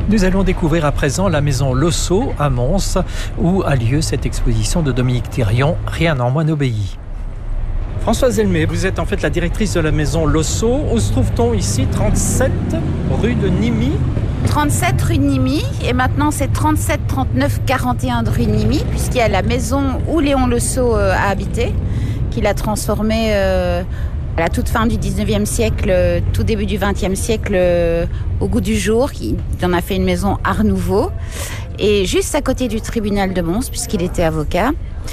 Nous allons découvrir à présent la maison Losso à Mons, où a lieu cette exposition de Dominique Thirion, Rien en moi n'obéit. Françoise Elmé, vous êtes en fait la directrice de la maison Losso. Où se trouve-t-on ici? 37 rue de Nimy? 37 rue de Nimy, et maintenant c'est 37, 39, 41 de rue de Nimy, puisqu'il y a la maison où Léon Losso a habité, qu'il a transformée à la toute fin du 19e siècle, tout début du 20e siècle, au goût du jour. Il en a fait une maison Art Nouveau, et juste à côté du tribunal de Mons, puisqu'il était avocat.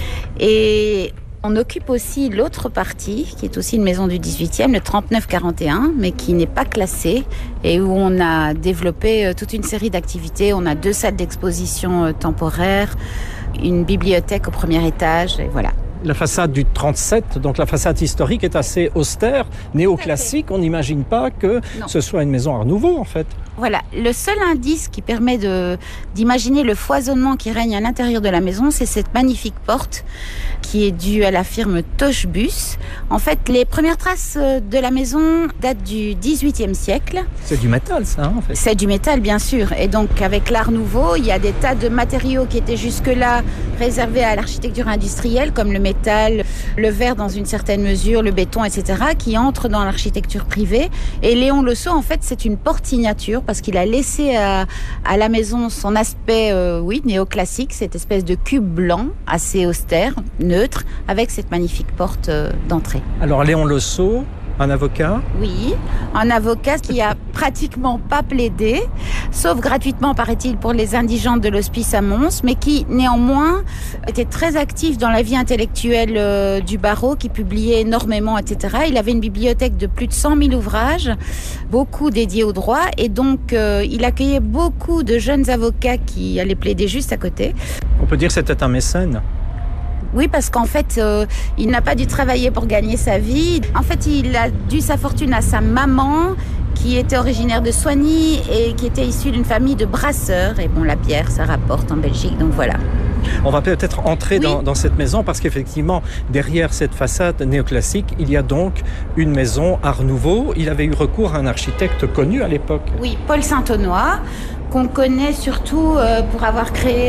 Et on occupe aussi l'autre partie, qui est aussi une maison du 18e, le 39-41, mais qui n'est pas classée et où on a développé toute une série d'activités. On a 2 salles d'exposition temporaires, une bibliothèque au premier étage, et voilà. La façade du 37, donc la façade historique, est assez austère, néoclassique. On n'imagine pas que ce soit une maison Art Nouveau, en fait. Voilà, le seul indice qui permet d'imaginer le foisonnement qui règne à l'intérieur de la maison, c'est cette magnifique porte qui est due à la firme Tochbus. En fait, les premières traces de la maison datent du XVIIIe siècle. C'est du métal, ça, en fait. C'est du métal, bien sûr. Et donc, avec l'Art Nouveau, il y a des tas de matériaux qui étaient jusque-là réservés à l'architecture industrielle, comme le métal, le verre dans une certaine mesure, le béton, etc., qui entrent dans l'architecture privée. Et Léon Losso, en fait, c'est une porte signature, parce qu'il a laissé à la maison son aspect, néoclassique, cette espèce de cube blanc, assez austère, neutre, avec cette magnifique porte d'entrée. Alors Léon Losso, un avocat? Oui, un avocat qui a pratiquement pas plaidé, sauf gratuitement, paraît-il, pour les indigentes de l'hospice à Mons, mais qui, néanmoins, était très actif dans la vie intellectuelle du barreau, qui publiait énormément, etc. Il avait une bibliothèque de plus de 100 000 ouvrages, beaucoup dédiés au droit, et donc il accueillait beaucoup de jeunes avocats qui allaient plaider juste à côté. On peut dire que c'était un mécène? Oui, parce qu'en fait, il n'a pas dû travailler pour gagner sa vie. En fait, il a dû sa fortune à sa maman, qui était originaire de Soigny et qui était issue d'une famille de brasseurs. Et bon, la bière, ça rapporte en Belgique, donc voilà. On va peut-être entrer dans cette maison, parce qu'effectivement, derrière cette façade néoclassique, il y a donc une maison Art Nouveau. Il avait eu recours à un architecte connu à l'époque. Oui, Paul Saint-Honoy, qu'on connaît surtout pour avoir créé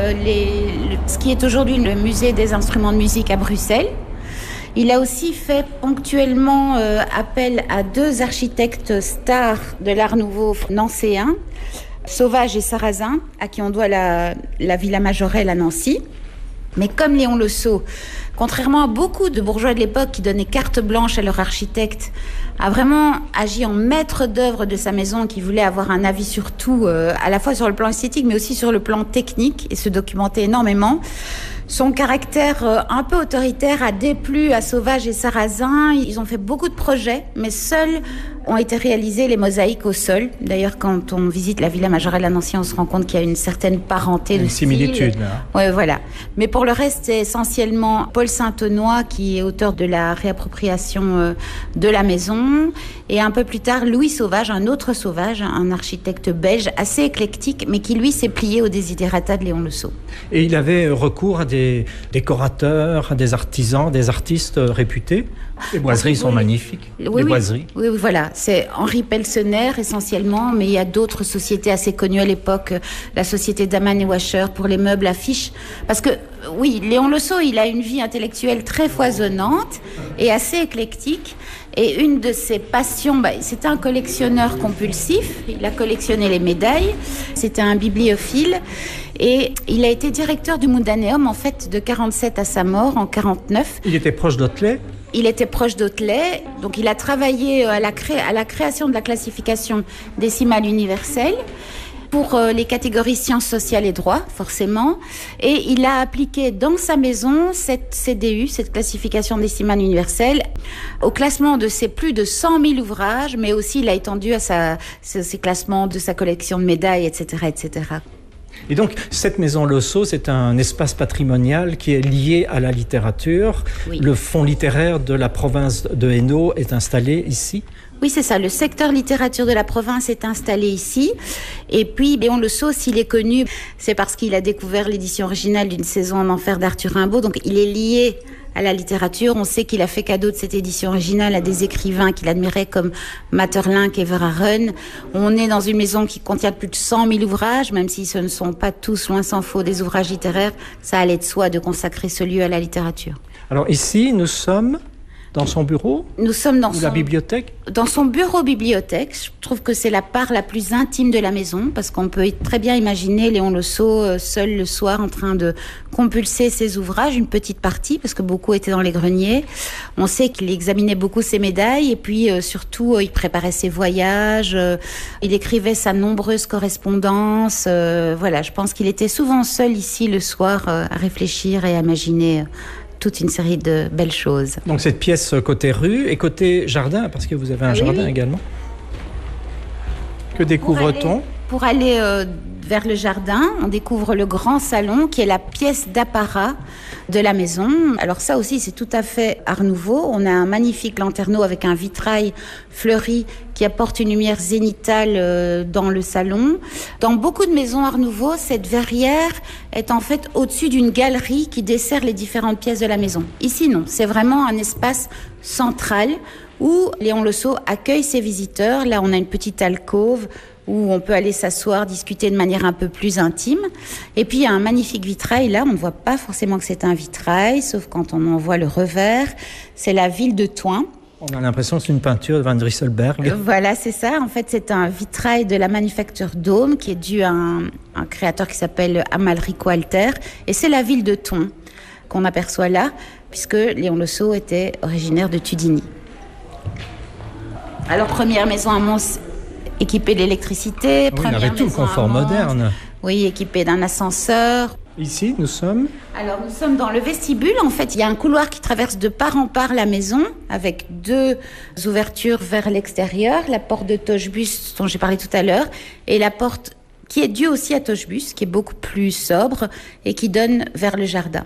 ce qui est aujourd'hui le musée des instruments de musique à Bruxelles. Il a aussi fait ponctuellement appel à 2 architectes stars de l'Art Nouveau nancéen, Sauvage et Sarrazin, à qui on doit la Villa Majorelle à Nancy. Mais comme Léon Losso, contrairement à beaucoup de bourgeois de l'époque qui donnaient carte blanche à leur architecte, a vraiment agi en maître d'œuvre de sa maison, qui voulait avoir un avis sur tout, à la fois sur le plan esthétique, mais aussi sur le plan technique, et se documenter énormément. Son caractère un peu autoritaire a déplu à Sauvage et Sarrazin. Ils ont fait beaucoup de projets, mais seuls ont été réalisés les mosaïques au sol. D'ailleurs, quand on visite la Villa Majorelle à Nancy, on se rend compte qu'il y a une certaine parenté de style. Une similitude, là. Oui, voilà. Mais pour le reste, c'est essentiellement Paul Saint-Honoy qui est auteur de la réappropriation de la maison. Et un peu plus tard, Louis Sauvage, un autre Sauvage, un architecte belge assez éclectique, mais qui, lui, s'est plié aux desiderata de Léon Losso. Et il avait recours à des décorateurs, des artisans, des artistes réputés. Les boiseries sont magnifiques. Oui, boiseries. Oui, voilà. C'est Henri Pelsener essentiellement, mais il y a d'autres sociétés assez connues à l'époque. La société Daman et Washer pour les meubles affiches. Parce que, oui, Léon Losso, il a une vie intellectuelle très foisonnante et assez éclectique. Et une de ses passions, c'était un collectionneur compulsif. Il a collectionné les médailles. C'était un bibliophile. Et il a été directeur du Mundaneum, en fait, de 47 à sa mort, en 49. Il était proche d'Othelet? Il était proche d'Othelet, donc il a travaillé à la création de la classification décimale universelle pour les catégories sciences sociales et droits, forcément. Et il a appliqué dans sa maison cette CDU, cette classification décimale universelle, au classement de ses plus de 100 000 ouvrages, mais aussi il a étendu à ses classements de sa collection de médailles, etc., etc. Et donc, cette maison Losso, c'est un espace patrimonial qui est lié à la littérature. Oui. Le fonds littéraire de la province de Hainaut est installé ici? Oui, c'est ça. Le secteur littérature de la province est installé ici. Et puis, Léon Losso, s'il est connu, c'est parce qu'il a découvert l'édition originale d'une saison en enfer d'Arthur Rimbaud. Donc, il est lié à la littérature. On sait qu'il a fait cadeau de cette édition originale à des écrivains qu'il admirait comme Maeterlinck et Verhaeren. On est dans une maison qui contient plus de 100 000 ouvrages, même si ce ne sont pas tous, loin s'en faut, des ouvrages littéraires. Ça allait de soi de consacrer ce lieu à la littérature. Alors ici, nous sommes dans son bureau? Nous sommes dans la bibliothèque? Dans son bureau-bibliothèque. Je trouve que c'est la part la plus intime de la maison, parce qu'on peut très bien imaginer Léon Losso seul le soir en train de compulser ses ouvrages, une petite partie, parce que beaucoup étaient dans les greniers. On sait qu'il examinait beaucoup ses médailles, et puis surtout, il préparait ses voyages, il écrivait sa nombreuse correspondance. Voilà, je pense qu'il était souvent seul ici le soir à réfléchir et à imaginer toute une série de belles choses. Donc cette pièce côté rue et côté jardin, parce que vous avez un jardin également. Que découvre-t-on? Pour aller vers le jardin, on découvre le grand salon qui est la pièce d'apparat de la maison. Alors ça aussi, c'est tout à fait Art Nouveau. On a un magnifique lanterneau avec un vitrail fleuri qui apporte une lumière zénitale dans le salon. Dans beaucoup de maisons Art Nouveau, cette verrière est en fait au-dessus d'une galerie qui dessert les différentes pièces de la maison. Ici, non. C'est vraiment un espace central où Léon Losso accueille ses visiteurs. Là, on a une petite alcôve où on peut aller s'asseoir, discuter de manière un peu plus intime. Et puis, il y a un magnifique vitrail. Là, on ne voit pas forcément que c'est un vitrail, sauf quand on en voit le revers. C'est la ville de Thoin. On a l'impression que c'est une peinture de Van Rysselberghe. Voilà, c'est ça. En fait, c'est un vitrail de la manufacture Dôme qui est dû à un créateur qui s'appelle Amalrico Alter. Et c'est la ville de Thoin qu'on aperçoit là, puisque Léon Losso était originaire de Tudigny. Alors, première maison à Mons équipée d'électricité. Oui, il avait tout le confort moderne. Oui, équipée d'un ascenseur. Ici, nous sommes... Alors, nous sommes dans le vestibule. En fait, il y a un couloir qui traverse de part en part la maison, avec 2 ouvertures vers l'extérieur. La porte de Tochebus, dont j'ai parlé tout à l'heure, et la porte qui est due aussi à Tochebus, qui est beaucoup plus sobre et qui donne vers le jardin.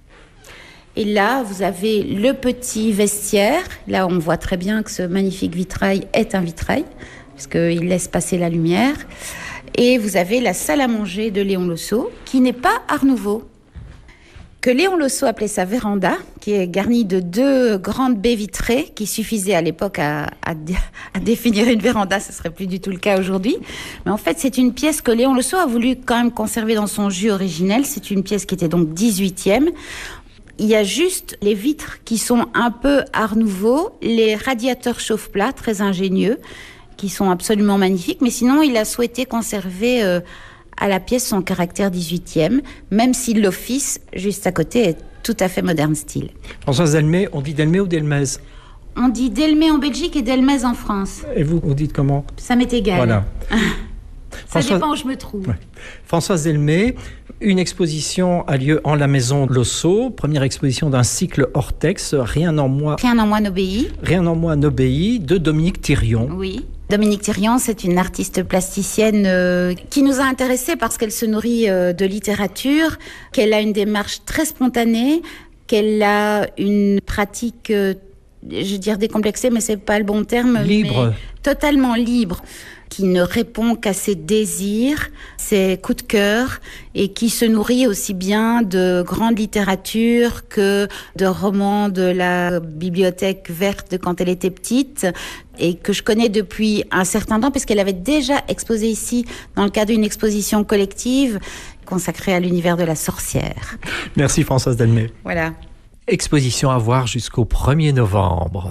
Et là, vous avez le petit vestiaire. Là, on voit très bien que ce magnifique vitrail est un vitrail, puisqu'il laisse passer la lumière. Et vous avez la salle à manger de Léon Losso, qui n'est pas Art Nouveau, que Léon Losso appelait sa véranda, qui est garnie de 2 grandes baies vitrées, qui suffisaient à l'époque à définir une véranda. Ce serait plus du tout le cas aujourd'hui. Mais en fait, c'est une pièce que Léon Losso a voulu quand même conserver dans son jus originel. C'est une pièce qui était donc 18e. Il y a juste les vitres qui sont un peu Art Nouveau, les radiateurs chauffe-plat, très ingénieux, qui sont absolument magnifiques. Mais sinon, il a souhaité conserver à la pièce son caractère 18e, même si l'office, juste à côté, est tout à fait moderne style. Françoise Delmé, on dit Delmé ou Delmez? On dit Delmé en Belgique et Delmez en France. Et vous dites comment? Ça m'est égal. Voilà. Ça dépend où je me trouve. Ouais. Françoise Delmé, une exposition a lieu en la maison Losso, première exposition d'un cycle hors texte, Rien en moi n'obéit. Rien en moi n'obéit, de Dominique Thirion. Oui. Dominique Thirion, c'est une artiste plasticienne qui nous a intéressés parce qu'elle se nourrit de littérature, qu'elle a une démarche très spontanée, qu'elle a une pratique, je veux dire décomplexée, mais c'est pas le bon terme. Libre. Mais totalement libre, qui ne répond qu'à ses désirs, ses coups de cœur, et qui se nourrit aussi bien de grande littérature que de romans de la bibliothèque verte de quand elle était petite, et que je connais depuis un certain temps, puisqu'elle avait déjà exposé ici dans le cadre d'une exposition collective consacrée à l'univers de la sorcière. Merci Françoise Delmé. Voilà. Exposition à voir jusqu'au 1er novembre.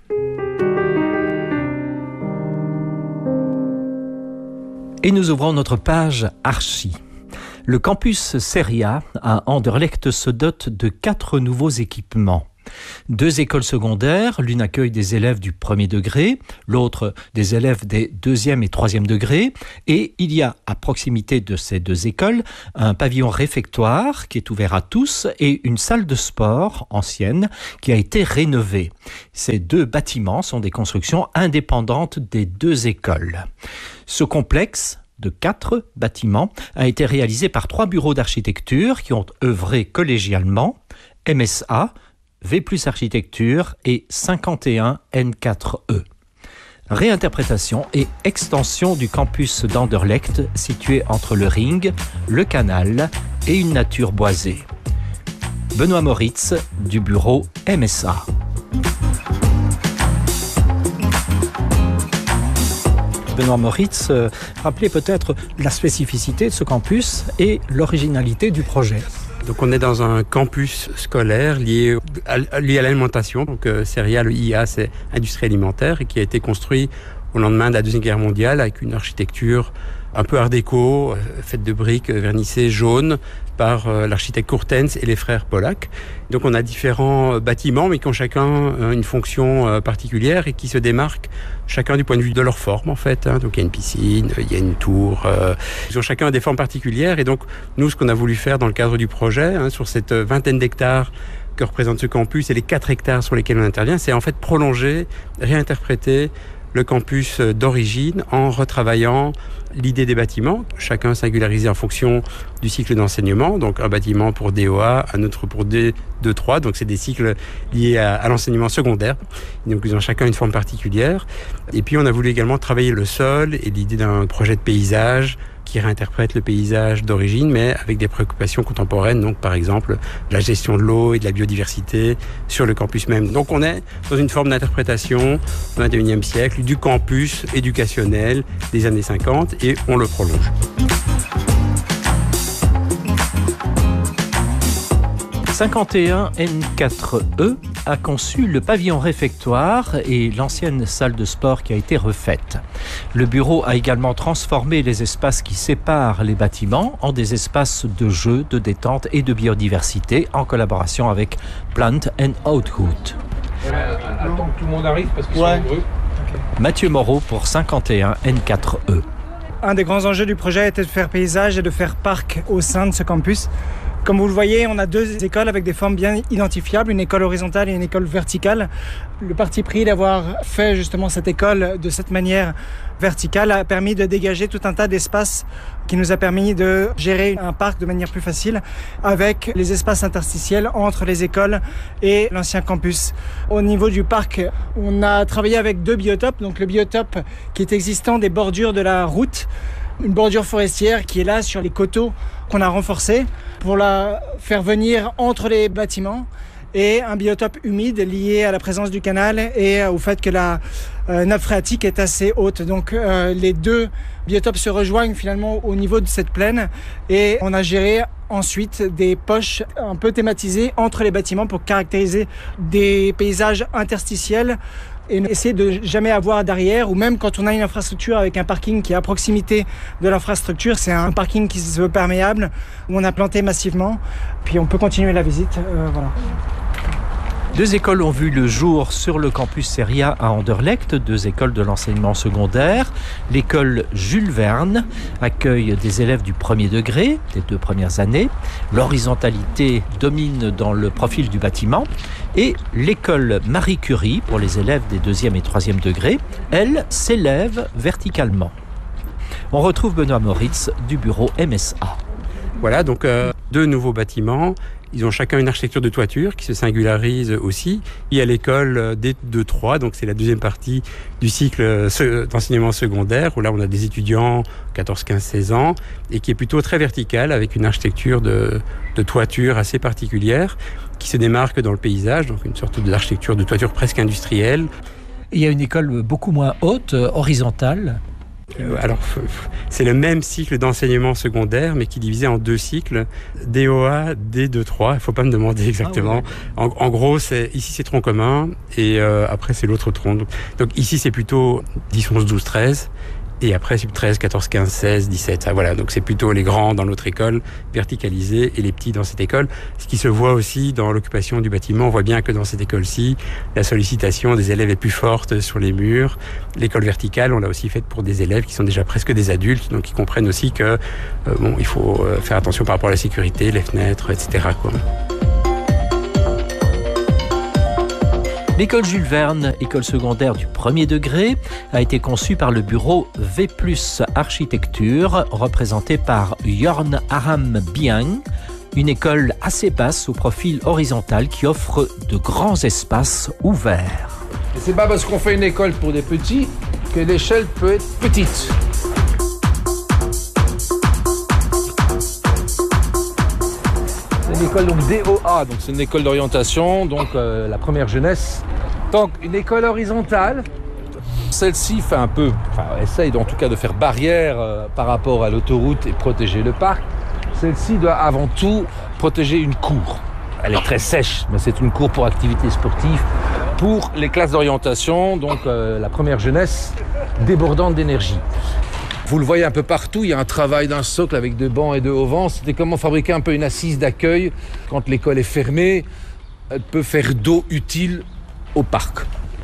Et nous ouvrons notre page Archi. Le campus Seria à Anderlecht se dote de 4 nouveaux équipements. 2 écoles secondaires, l'une accueille des élèves du 1er degré, l'autre des élèves des 2e et 3e degrés. Et il y a à proximité de ces 2 écoles un pavillon réfectoire qui est ouvert à tous et une salle de sport ancienne qui a été rénovée. Ces 2 bâtiments sont des constructions indépendantes des 2 écoles. Ce complexe de 4 bâtiments a été réalisé par 3 bureaux d'architecture qui ont œuvré collégialement, MSA, V+ Architecture et 51 N4E. Réinterprétation et extension du campus d'Anderlecht situé entre le Ring, le canal et une nature boisée. Benoît Moritz du bureau MSA. Benoît Moritz, rappelez peut-être la spécificité de ce campus et l'originalité du projet. Donc on est dans un campus scolaire lié à l'alimentation. Donc CERIA, le IA, c'est industrie alimentaire, et qui a été construit au lendemain de la Deuxième Guerre mondiale avec une architecture un peu art déco, faite de briques vernissées jaunes par l'architecte Courtens et les frères Pollack. Donc on a différents bâtiments, mais qui ont chacun une fonction particulière et qui se démarquent chacun du point de vue de leur forme, en fait. Donc il y a une piscine, il y a une tour. Ils ont chacun des formes particulières. Et donc nous, ce qu'on a voulu faire dans le cadre du projet, sur cette vingtaine d'hectares que représente ce campus et les 4 hectares sur lesquels on intervient, c'est en fait prolonger, réinterpréter le campus d'origine en retravaillant l'idée des bâtiments, chacun singularisé en fonction du cycle d'enseignement. Donc un bâtiment pour DOA, un autre pour D2-3, donc c'est des cycles liés à l'enseignement secondaire. Donc ils ont chacun une forme particulière. Et puis on a voulu également travailler le sol et l'idée d'un projet de paysage qui réinterprète le paysage d'origine, mais avec des préoccupations contemporaines, donc par exemple la gestion de l'eau et de la biodiversité sur le campus même. Donc on est dans une forme d'interprétation du XXIe siècle, du campus éducationnel des années 50, et on le prolonge. « 51 N4E a conçu le pavillon réfectoire et l'ancienne salle de sport qui a été refaite. Le bureau a également transformé les espaces qui séparent les bâtiments en des espaces de jeu, de détente et de biodiversité en collaboration avec Plant and Outhood. Attends que tout le monde arrive parce qu'ils sont nombreux. Mathieu Moreau pour 51 N4E. Un des grands enjeux du projet était de faire paysage et de faire parc au sein de ce campus. Comme vous le voyez, on a 2 écoles avec des formes bien identifiables, une école horizontale et une école verticale. Le parti pris d'avoir fait justement cette école de cette manière verticale a permis de dégager tout un tas d'espaces qui nous a permis de gérer un parc de manière plus facile avec les espaces interstitiels entre les écoles et l'ancien campus. Au niveau du parc, on a travaillé avec 2 biotopes, donc le biotope qui est existant des bordures de la route, une bordure forestière qui est là sur les coteaux qu'on a renforcé pour la faire venir entre les bâtiments, et un biotope humide lié à la présence du canal et au fait que la nappe phréatique est assez haute. Donc les 2 biotopes se rejoignent finalement au niveau de cette plaine, et on a géré ensuite des poches un peu thématisées entre les bâtiments pour caractériser des paysages interstitiels et essayer de jamais avoir d'arrière, ou même quand on a une infrastructure avec un parking qui est à proximité de l'infrastructure, c'est un parking qui se veut perméable, où on a planté massivement, puis on peut continuer la visite. Voilà. 2 écoles ont vu le jour sur le campus CERIA à Anderlecht, 2 écoles de l'enseignement secondaire. L'école Jules Verne accueille des élèves du premier degré, des 2 premières années. L'horizontalité domine dans le profil du bâtiment. Et l'école Marie Curie, pour les élèves des 2e et 3e degrés, elle s'élève verticalement. On retrouve Benoît Moritz du bureau MSA. Voilà, donc 2 nouveaux bâtiments. Ils ont chacun une architecture de toiture qui se singularise aussi. Il y a l'école D2-3, donc c'est la 2e partie du cycle d'enseignement secondaire, où là on a des étudiants 14, 15, 16 ans, et qui est plutôt très verticale, avec une architecture de toiture assez particulière, qui se démarque dans le paysage, donc une sorte d'architecture de toiture presque industrielle. Il y a une école beaucoup moins haute, horizontale. Alors, c'est le même cycle d'enseignement secondaire, mais qui est divisé en 2 cycles, DOA, D2-3. Il ne faut pas me demander exactement. Ah, oui. En gros, ici, c'est tronc commun, et après, c'est l'autre tronc. Donc ici, c'est plutôt 10, 11, 12, 13. Et après, c'est 13, 14, 15, 16, 17. Ça, voilà. Donc, c'est plutôt les grands dans l'autre école, verticalisés, et les petits dans cette école. Ce qui se voit aussi dans l'occupation du bâtiment. On voit bien que dans cette école-ci, la sollicitation des élèves est plus forte sur les murs. L'école verticale, on l'a aussi faite pour des élèves qui sont déjà presque des adultes, donc qui comprennent aussi que, il faut faire attention par rapport à la sécurité, les fenêtres, etc., quoi. L'école Jules Verne, école secondaire du premier degré, a été conçue par le bureau V+ Architecture, représenté par Jørn Aram Biang, une école assez basse au profil horizontal qui offre de grands espaces ouverts. Et c'est pas parce qu'on fait une école pour des petits que l'échelle peut être petite. C'est une école donc DOA, donc c'est une école d'orientation, donc la première jeunesse. Donc une école horizontale. Celle-ci fait un peu, essaye en tout cas de faire barrière par rapport à l'autoroute et protéger le parc. Celle-ci doit avant tout protéger une cour. Elle est très sèche, mais c'est une cour pour activités sportives, pour les classes d'orientation, donc la première jeunesse débordante d'énergie. Vous le voyez un peu partout, il y a un travail d'un socle avec deux bancs et deux auvents. C'était comment fabriquer un peu une assise d'accueil. Quand l'école est fermée, elle peut faire dos utile au parc.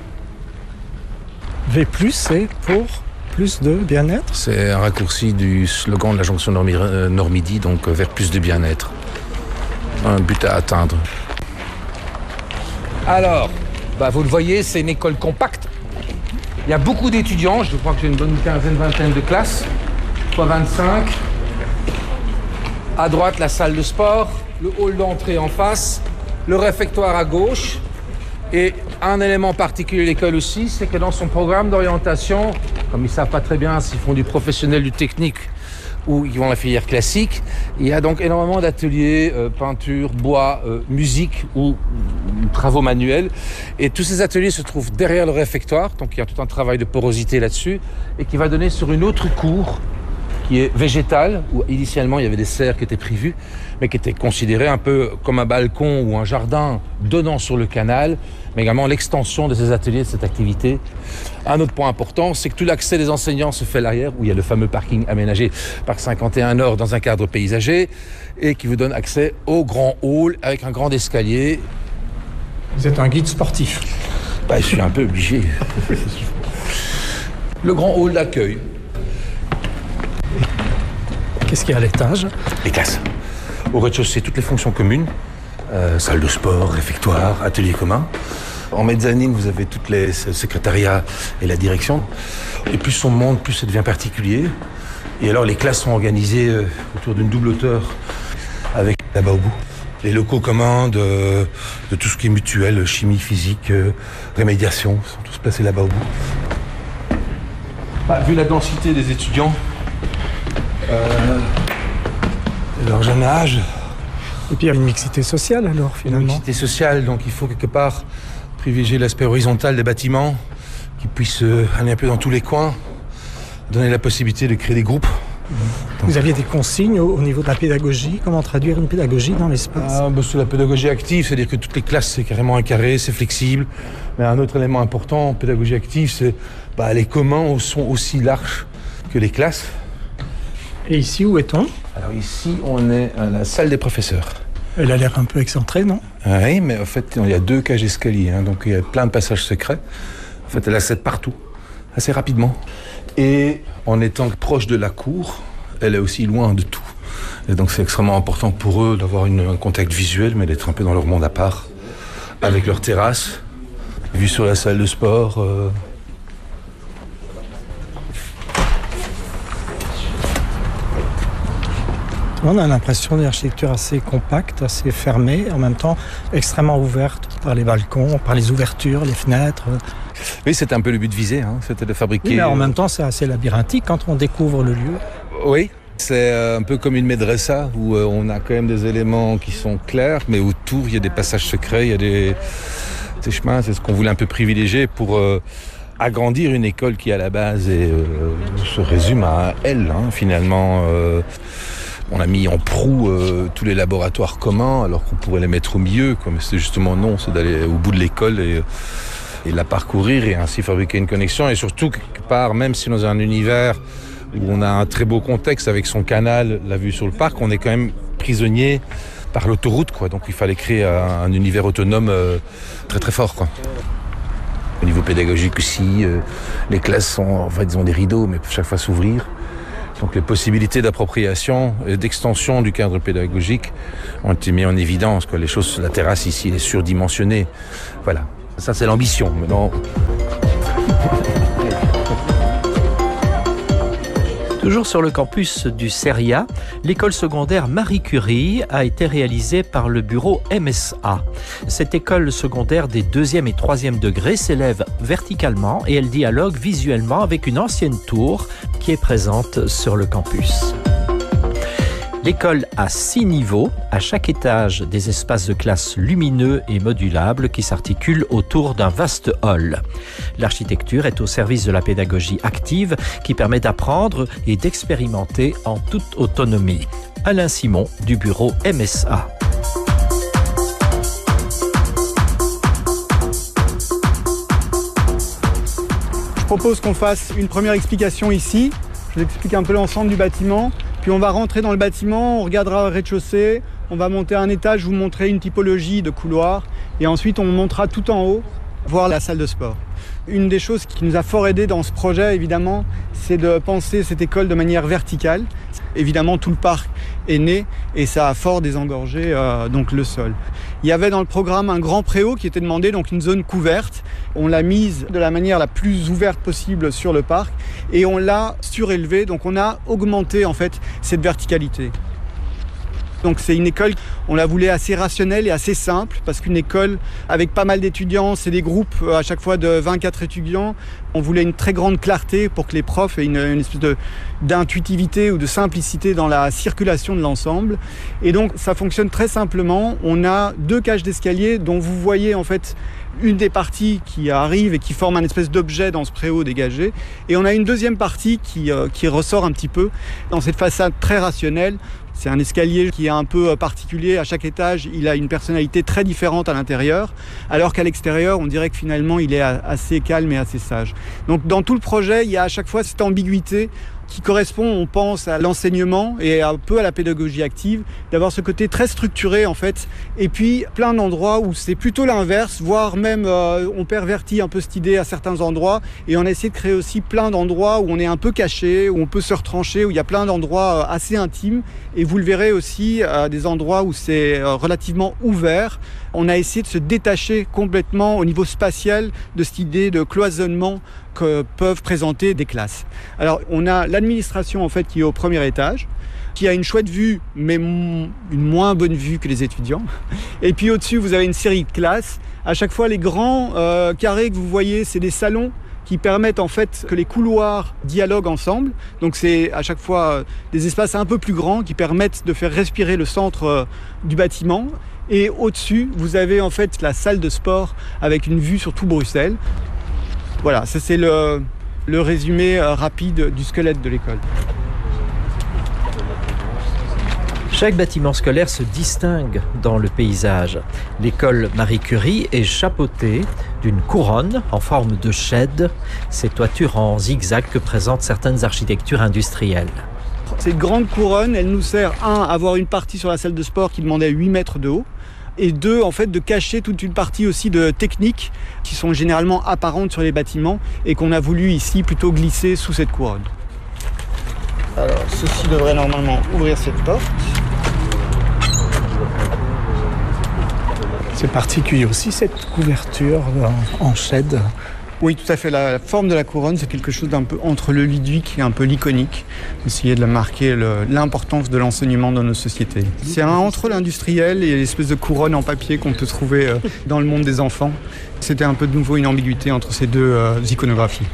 V+, c'est pour plus de bien-être? C'est un raccourci du slogan de la jonction Nord-Midi, donc vers plus de bien-être. Un but à atteindre. Alors, vous le voyez, c'est une école compacte. Il y a beaucoup d'étudiants, je crois que j'ai une bonne vingtaine de classes, fois 25. À droite, la salle de sport, le hall d'entrée en face, le réfectoire à gauche. Et un élément particulier de l'école aussi, c'est que dans son programme d'orientation, comme ils ne savent pas très bien s'ils font du professionnel, du technique ou ils vont à la filière classique, il y a donc énormément d'ateliers, peinture, bois, musique ou travaux manuels. Et tous ces ateliers se trouvent derrière le réfectoire, donc il y a tout un travail de porosité là-dessus, et qui va donner sur une autre cour qui est végétale, où initialement il y avait des serres qui étaient prévues, mais qui étaient considérées un peu comme un balcon ou un jardin donnant sur le canal, mais également l'extension de ces ateliers, de cette activité. Un autre point important, c'est que tout l'accès des enseignants se fait à l'arrière, où il y a le fameux parking aménagé Parc 51 Nord dans un cadre paysager, et qui vous donne accès au grand hall avec un grand escalier. Vous êtes un guide sportif? Je suis un peu obligé. Le grand hall d'accueil. Qu'est-ce qu'il y a à l'étage? Les classes. Au rez-de-chaussée, toutes les fonctions communes. Salle de sport, réfectoire, atelier commun. En mezzanine, vous avez toutes les secrétariats et la direction. Et plus on monte, plus ça devient particulier. Et alors, les classes sont organisées autour d'une double hauteur avec là-bas au bout. Les locaux communs de tout ce qui est mutuel, chimie, physique, rémédiation, sont tous placés là-bas au bout. Vu la densité des étudiants, leur jeune âge. Et puis il y a une mixité sociale alors finalement. Une mixité sociale, donc il faut quelque part privilégier l'aspect horizontal des bâtiments, qui puissent aller un peu dans tous les coins, donner la possibilité de créer des groupes. Vous aviez des consignes au niveau de la pédagogie? Comment traduire une pédagogie dans l'espace? C'est la pédagogie active, c'est-à-dire que toutes les classes, c'est carrément un carré, c'est flexible. Mais un autre élément important en pédagogie active, c'est les communs sont aussi larges que les classes. Et ici, où est-on? Alors ici, on est à la salle des professeurs. Elle a l'air un peu excentrée, non? Oui, mais en fait, il y a 2 cages escaliers, donc il y a plein de passages secrets. En fait, elle accède partout, assez rapidement. Et en étant proche de la cour, elle est aussi loin de tout. Et donc c'est extrêmement important pour eux d'avoir un contact visuel, mais d'être un peu dans leur monde à part, avec leur terrasse, vue sur la salle de sport. On a l'impression d'une architecture assez compacte, assez fermée, en même temps extrêmement ouverte par les balcons, par les ouvertures, les fenêtres. Oui, c'était un peu le but visé, c'était de fabriquer... Oui, mais en même temps, c'est assez labyrinthique quand on découvre le lieu. Oui, c'est un peu comme une medressa, où on a quand même des éléments qui sont clairs, mais autour, il y a des passages secrets, il y a des chemins. C'est ce qu'on voulait un peu privilégier pour agrandir une école qui, à la base, se résume à un L, finalement. On a mis en proue tous les laboratoires communs, alors qu'on pourrait les mettre au milieu, mais c'est justement non, c'est d'aller au bout de l'école et la parcourir et ainsi fabriquer une connexion. Et surtout, quelque part, même si dans un univers où on a un très beau contexte avec son canal, la vue sur le parc, on est quand même prisonnier par l'autoroute, Donc il fallait créer un univers autonome très très fort, Au niveau pédagogique aussi, les classes ont des rideaux, mais peuvent chaque fois s'ouvrir. Donc les possibilités d'appropriation et d'extension du cadre pédagogique ont été mises en évidence. La terrasse ici est surdimensionnée. Voilà, ça c'est l'ambition. Maintenant... Toujours sur le campus du CERIA, l'école secondaire Marie Curie a été réalisée par le bureau MSA. Cette école secondaire des 2e et 3e degrés s'élève verticalement et elle dialogue visuellement avec une ancienne tour qui est présente sur le campus. L'école a 6 niveaux, à chaque étage des espaces de classe lumineux et modulables qui s'articulent autour d'un vaste hall. L'architecture est au service de la pédagogie active qui permet d'apprendre et d'expérimenter en toute autonomie. Alain Simon du bureau MSA. Je propose qu'on fasse une première explication ici. Je vous explique un peu l'ensemble du bâtiment. Puis on va rentrer dans le bâtiment, on regardera le rez-de-chaussée, on va monter un étage, je vous montrer une typologie de couloir. Et ensuite, on montera tout en haut, voir la salle de sport. Une des choses qui nous a fort aidé dans ce projet, évidemment, c'est de penser cette école de manière verticale. Évidemment, tout le parc est né et ça a fort désengorgé donc le sol. Il y avait dans le programme un grand préau qui était demandé, donc une zone couverte. On l'a mise de la manière la plus ouverte possible sur le parc et on l'a surélevé, donc on a augmenté en fait cette verticalité. Donc c'est une école, on la voulait assez rationnelle et assez simple, parce qu'une école avec pas mal d'étudiants, c'est des groupes à chaque fois de 24 étudiants. On voulait une très grande clarté pour que les profs aient une espèce d'intuitivité ou de simplicité dans la circulation de l'ensemble. Et donc ça fonctionne très simplement. On a 2 cages d'escalier dont vous voyez en fait une des parties qui arrive et qui forme un espèce d'objet dans ce préau dégagé. Et on a une deuxième partie qui ressort un petit peu dans cette façade très rationnelle. C'est un escalier qui est un peu particulier. À chaque étage, il a une personnalité très différente à l'intérieur, alors qu'à l'extérieur, on dirait que finalement, il est assez calme et assez sage. Donc dans tout le projet, il y a à chaque fois cette ambiguïté qui correspond, on pense, à l'enseignement et un peu à la pédagogie active, d'avoir ce côté très structuré en fait, et puis plein d'endroits où c'est plutôt l'inverse, voire même on pervertit un peu cette idée à certains endroits, et on essaie de créer aussi plein d'endroits où on est un peu caché, où on peut se retrancher, où il y a plein d'endroits assez intimes, et vous le verrez aussi, des endroits où c'est relativement ouvert. On a essayé de se détacher complètement au niveau spatial de cette idée de cloisonnement que peuvent présenter des classes. Alors, on a l'administration en fait qui est au premier étage, qui a une chouette vue, mais une moins bonne vue que les étudiants. Et puis au-dessus, vous avez une série de classes. À chaque fois, les grands carrés que vous voyez, c'est des salons qui permettent en fait que les couloirs dialoguent ensemble. Donc c'est à chaque fois des espaces un peu plus grands qui permettent de faire respirer le centre du bâtiment. Et au-dessus, vous avez en fait la salle de sport avec une vue sur tout Bruxelles. Voilà, ça c'est le résumé rapide du squelette de l'école. Chaque bâtiment scolaire se distingue dans le paysage. L'école Marie Curie est chapeautée d'une couronne en forme de shed, ces toitures en zigzag que présentent certaines architectures industrielles. Cette grande couronne, elle nous sert, à avoir une partie sur la salle de sport qui demandait 8 mètres de haut, et 2, en fait, de cacher toute une partie aussi de techniques qui sont généralement apparentes sur les bâtiments et qu'on a voulu ici plutôt glisser sous cette couronne. Alors, ceci devrait normalement ouvrir cette porte. C'est particulier aussi cette couverture en shed. Oui, tout à fait. La forme de la couronne, c'est quelque chose d'un peu entre le ludique et un peu l'iconique. Essayer de la marquer l'importance de l'enseignement dans nos sociétés. C'est entre l'industriel et l'espèce de couronne en papier qu'on peut trouver dans le monde des enfants. C'était un peu de nouveau une ambiguïté entre ces deux iconographies.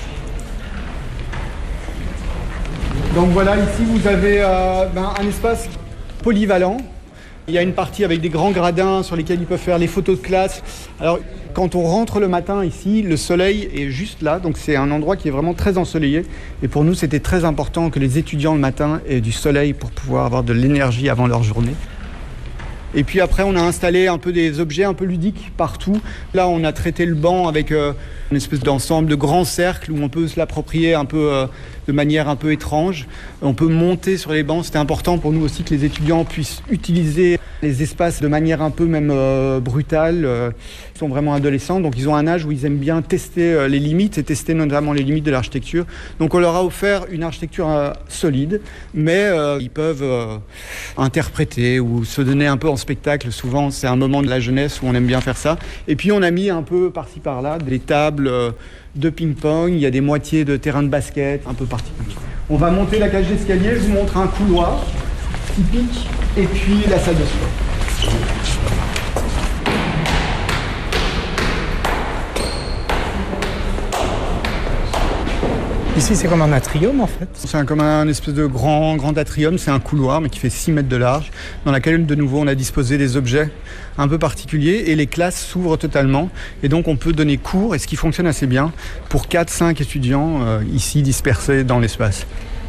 Donc voilà, ici vous avez un espace polyvalent. Il y a une partie avec des grands gradins sur lesquels ils peuvent faire les photos de classe. Alors, quand on rentre le matin ici, le soleil est juste là, donc c'est un endroit qui est vraiment très ensoleillé. Et pour nous, c'était très important que les étudiants le matin aient du soleil pour pouvoir avoir de l'énergie avant leur journée. Et puis après, on a installé un peu des objets un peu ludiques partout. Là, on a traité le banc avec une espèce d'ensemble de grands cercles où on peut se l'approprier un peu de manière un peu étrange. On peut monter sur les bancs. C'était important pour nous aussi que les étudiants puissent utiliser les espaces de manière un peu même brutale. Ils sont vraiment adolescents, donc ils ont un âge où ils aiment bien tester les limites et tester notamment les limites de l'architecture. Donc on leur a offert une architecture solide, mais ils peuvent interpréter ou se donner un peu en spectacle. Souvent, c'est un moment de la jeunesse où on aime bien faire ça. Et puis on a mis un peu par-ci par-là des tables de ping-pong, il y a des moitiés de terrain de basket, un peu particulier. On va monter la cage d'escalier, je vous montre un couloir typique, et puis la salle de sport. Ici, c'est comme un atrium en fait. C'est comme un espèce de grand atrium, c'est un couloir mais qui fait 6 mètres de large, dans lequel de nouveau on a disposé des objets un peu particuliers et les classes s'ouvrent totalement et donc on peut donner cours, et ce qui fonctionne assez bien, pour 4-5 étudiants ici dispersés dans l'espace.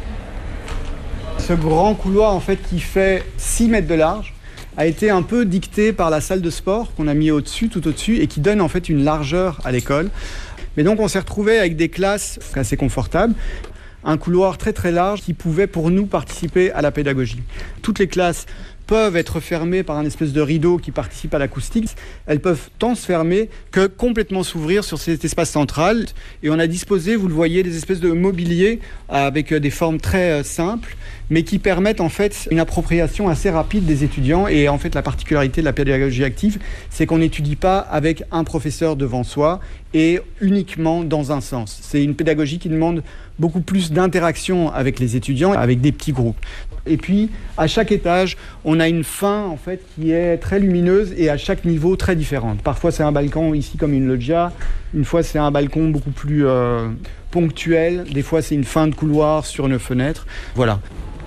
Ce grand couloir en fait qui fait 6 mètres de large a été un peu dicté par la salle de sport qu'on a mis au-dessus, tout au-dessus, et qui donne en fait une largeur à l'école. Mais donc on s'est retrouvé avec des classes assez confortables, un couloir très large qui pouvait pour nous participer à la pédagogie. Toutes les classes peuvent être fermées par un espèce de rideau qui participe à l'acoustique. Elles peuvent tant se fermer que complètement s'ouvrir sur cet espace central. Et on a disposé, vous le voyez, des espèces de mobilier avec des formes très simples, mais qui permettent en fait une appropriation assez rapide des étudiants. Et en fait, la particularité de la pédagogie active, c'est qu'on n'étudie pas avec un professeur devant soi et uniquement dans un sens. C'est une pédagogie qui demande beaucoup plus d'interaction avec les étudiants, avec des petits groupes. Et puis, à chaque étage, on a une fin en fait qui est très lumineuse et à chaque niveau très différente. Parfois, c'est un balcon ici comme une loggia. Une fois, c'est un balcon beaucoup plus ponctuel. Des fois, c'est une fin de couloir sur une fenêtre. Voilà.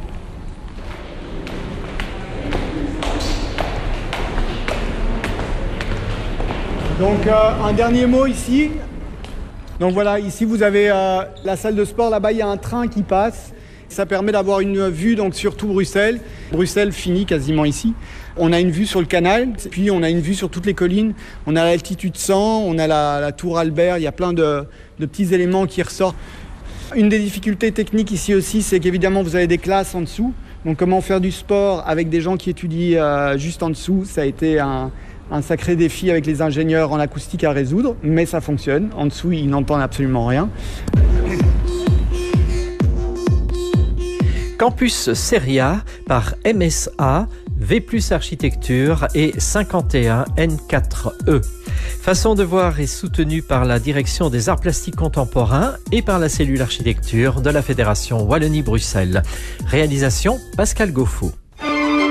Donc, un dernier mot ici. Donc voilà, ici vous avez la salle de sport. Là-bas, il y a un train qui passe. Ça permet d'avoir une vue donc sur tout Bruxelles. Bruxelles finit quasiment ici. On a une vue sur le canal, puis on a une vue sur toutes les collines. On a l'altitude 100, on a la tour Albert. Il y a plein de petits éléments qui ressortent. Une des difficultés techniques ici aussi, c'est qu'évidemment vous avez des classes en dessous. Donc comment faire du sport avec des gens qui étudient juste en dessous, ça a été un sacré défi avec les ingénieurs en acoustique à résoudre, mais ça fonctionne. En dessous, ils n'entendent absolument rien. Campus Seria par MSA, V+ Architecture et 51N4E. Façon de voir est soutenue par la Direction des Arts Plastiques Contemporains et par la cellule architecture de la Fédération Wallonie-Bruxelles. Réalisation Pascal Gauffot.